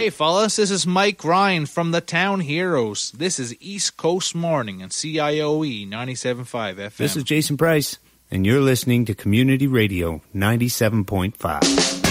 Hey, fellas, this is Mike Ryan from the Town Heroes. This is East Coast Morning on CIOE 97.5 FM. This is Jason Price, and you're listening to Community Radio 97.5.